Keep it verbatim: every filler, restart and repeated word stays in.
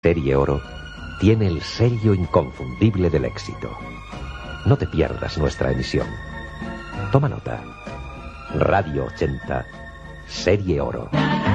Serie Oro tiene el sello inconfundible del éxito. No te pierdas nuestra emisión. Toma nota. Radio ochenta, Serie Oro.